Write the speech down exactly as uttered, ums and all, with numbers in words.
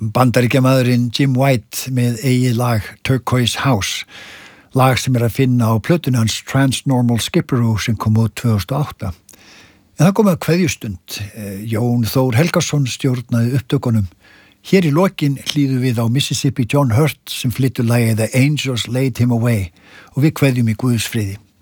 bandaríkjamaðurinn Jim White með eigið lag Turquoise House, lag sem er að finna á plötunni hans Transnormal Skipperoo sem kom út tvö þúsund og átta. En það kom að kveðjustund. Jón Þór Helgason stjórnaði upptökunum. Hér í lokin hlýðum við á Mississippi John Hurt sem flytur lagið The Angels Laid Him Away og við kveðjum í Guðs friði.